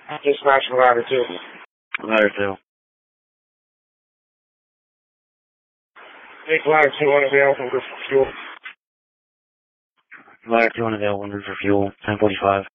Dispatch from Ladder 2. Ladder 2. Take Ladder 2 unavailable for fuel. Ladder 2 unavailable for fuel, 10:45.